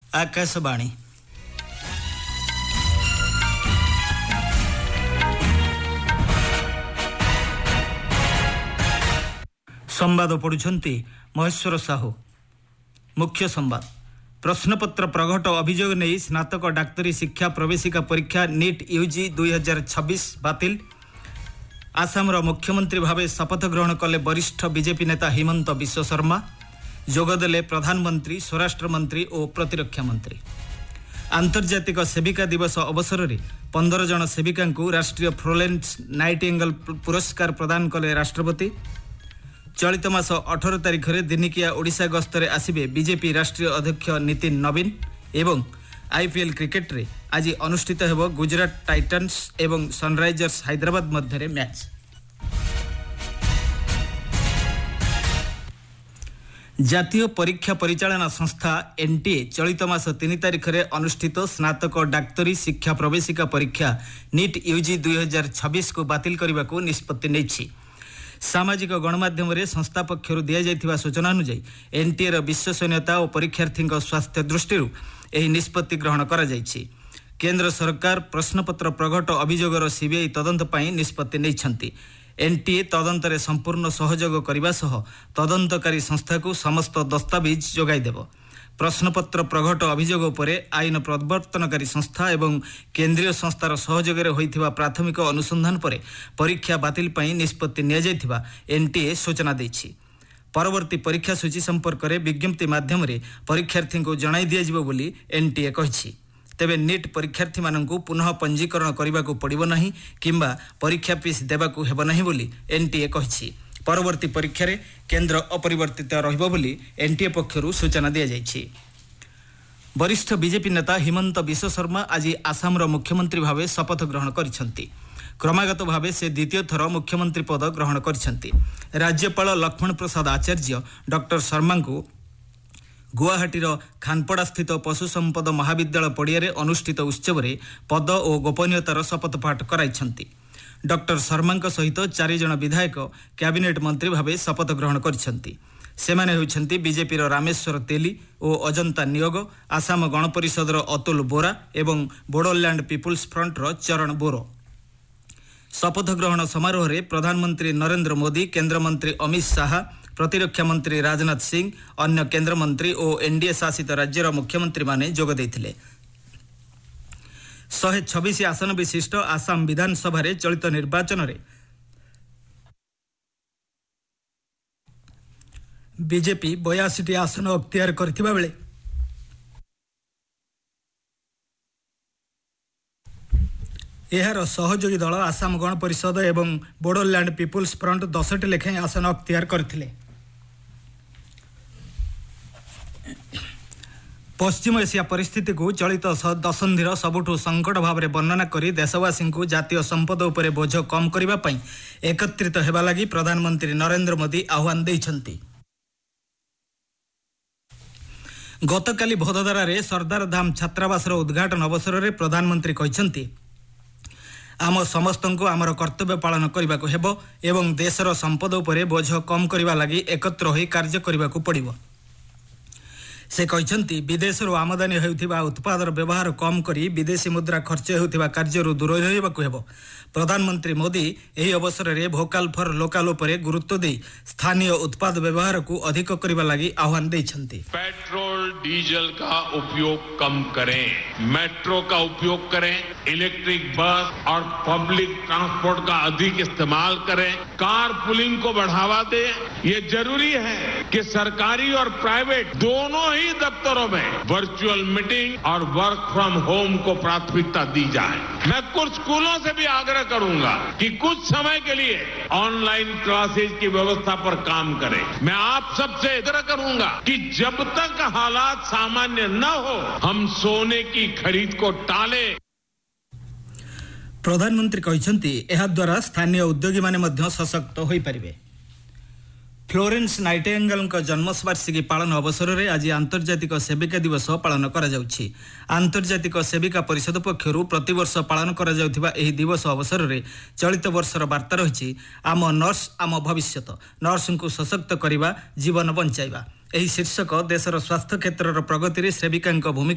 आकाशवाणी संवाद पढ़ुछंती महेश्वर साहू। मुख्य संवाद। प्रश्नपत्र प्रघट अभियोग नहीं स्नातक डाक्तरी शिक्षा प्रवेशिका परीक्षा नीट यूजी 2026 बातिल। आसाम मुख्यमंत्री भावे शपथ ग्रहण कले वरिष्ठ बीजेपी नेता हिमंत बिश्व शर्मा। जोगदेले प्रधानमंत्री, स्वराष्ट्र मंत्री और प्रतिरक्षा मंत्री। आंतर्जातिक सेविका दिवस अवसर में 15 जन सेविका राष्ट्रीय फ्लोरेंस नाइटिंगेल पुरस्कार प्रदान कले राष्ट्रपति। चलित मास 18 तारिख में दिनिकिया ओडिशा गस्तरे आसिबे बीजेपी राष्ट्रीय अध्यक्ष नितिन नवीन। एवं आईपीएल क्रिकेट रे आज अनुष्ठित हेबो गुजरात टाइटन्स एवं सनराइजर्स हैदराबाद मध्य मैच। जातीय परीक्षा परिचालना संस्था एनटीए चलित मास 3 तारिख में अनुष्ठित स्नातक डाक्तरी शिक्षा प्रवेशिका परीक्षा नीट यूजी 2026 को बातिल करने को निष्पत्ति नेछि। सामाजिक गणमाध्यम संस्था पक्षर दि जाइथिबा सूचना अनुसार एनटीए विश्वसनीयता और परीक्षार्थी स्वास्थ्य दृष्टि यह निष्पत्ति ग्रहण करा जाइछि। केंद्र सरकार प्रश्नपत्र प्रघट अभियोगर सीबीआई तदंत पई निष्पत्ति नेइछंती। एनटीए तदंतरे संपूर्ण सहयोग करने सह तदंतकारी संस्था को समस्त दस्तावेज जोगाई देव। प्रश्नपत्र प्रघट अभियोग उपरे आईन प्रवर्तनकारी संस्था एवं केंद्रीय संस्थार सहयोग होइथिबा प्राथमिक अनुसंधान पर परीक्षा बातिल पई निष्पत्ति निया जाइथिबा एनटीए सूचना दैछि। परवर्ती परीक्षा सूची संपर्क में विज्ञप्ति माध्यम परीक्षार्थी को जणाई दिया बोली एनटीए कहिछि। तेबे नीट परीक्षार्थी माननकु पुनः पंजीकरण करने को पड़िबो नाही किंबा परीक्षा फीस देबाकू हेबो नाही बोली एनटीए कहिछि। परवर्ती परीक्षा रे केंद्र अपरिवर्तित रहिबो बोली एनटीए पक्षरु सूचना दिया जाइछि। वरिष्ठ बीजेपी नेता हिमंत बिश्व शर्मा आज आसाम मुख्यमंत्री भावे शपथ ग्रहण करिसंती। क्रमागत भावे से द्वितीय थर मुख्यमंत्री पद ग्रहण करिसंती। राज्यपाल लक्ष्मण प्रसाद आचार्य डॉक्टर शर्मा को गुवाहाटीर खानपड़ा स्थित पशु संपद महाविद्यालय पड़िया अनुष्ठित उत्सव में पद और गोपनीयतार शपथपाठ कराइछंती। डॉक्टर शर्मा सहित 4 जन विधायक कैबिनेट मंत्री भावे शपथ ग्रहण करिछंती। सेमाने होइछंती बीजेपीर रामेश्वर तेली और अजंता नियोग, आसाम गण परिषदर अतुल बोरा एवं बोडोलैंड पीपुल्स फ्रंटर चरण बोरो। शपथ ग्रहण समारोह में प्रधानमंत्री नरेंद्र मोदी, केंद्र मंत्री अमित शाह, प्रतिरक्षा मंत्री राजनाथ सिंह, अन्य केंद्र मंत्री और एनडीए शासित राज्यर मुख्यमंत्री माने जोग देथिले। 126 आसन विशिष्ट आसाम विधानसभा रे चलित निर्वाचन रे बीजेपी 82 आसन अख्तियार करथिबा बेले एहार सहयोगी दल आसाम गण परिषद एवं बोडोलैंड पीपुल्स फ्रंट 10 लेखाएं आसन अख्तियार करथिले। पश्चिम एशिया परिस्थिति को चलित दशंधिर सबुठु संकट भाव में वर्णना करी देशवासी को जातीय संपद उपरे बोझ कम करने पई एकत्रित हेबा लगी प्रधानमंत्री नरेंद्र मोदी आह्वान दैछंती। गतकाली भदोदरा रे सरदार धाम छात्रावासर उद्घाटन अवसर में प्रधानमंत्री कहिसंती आम समस्त को आमर कर्तव्य पालन करने को हेबो एवं देशर संपद उपरे बोझ कम करने लगी एकत्र होई कार्य करने को पड़िबो। से कहते विदेश आमदानी होउथिबा उत्पादर व्यवहार कम करी विदेशी मुद्रा खर्च होउथिबा कार्यरू दूर रहिबाकू हेबो। प्रधानमंत्री मोदी एही अवसर में भोकाल फॉर लोकल उपरे गुरुत्व दे स्थानीय उत्पाद व्यवहार को अधिक करबा लागि आह्वान दैछंती। पेट्रोल डीजल का उपयोग कम करें, मेट्रो का उपयोग करें, इलेक्ट्रिक बस और पब्लिक ट्रांसपोर्ट का अधिक इस्तेमाल करें, कार पुलिंग को बढ़ावा दें। ये जरूरी है कि सरकारी और प्राइवेट दोनों ही दफ्तरों में वर्चुअल मीटिंग और वर्क फ्रॉम होम को प्राथमिकता दी जाए। मैं कुछ स्कूलों से भी आग्रह करूंगा कि कुछ समय के लिए ऑनलाइन क्लासेज की व्यवस्था पर काम करें। मैं आप सबसे आग्रह करूंगा कि जब तक हालात सामान्य न हो हम सोने की खरीद को टालें। प्रधानमंत्री कहते यह द्वारा स्थानीय उद्योगी माने मध्य सशक्त होई परिबे। फ्लोरेंस नाइटिंगेल जन्मवार्षिकी पालन अवसर में आज आंतर्जातिक सेविका दिवस पालन करा जाउछि। आंतर्जातिक सेविका परिषद पक्षरु प्रतिवर्ष पालन करा जाउथिबा एही दिवस अवसर में चलित वर्षर वार्ता रहिछि आम नर्स आम भविष्यत, नर्स को सशक्त करिबा, जीवन बंचाइबा। एही शीर्षक देशर स्वास्थ्य क्षेत्रर प्रगति रे सेविका भूमिका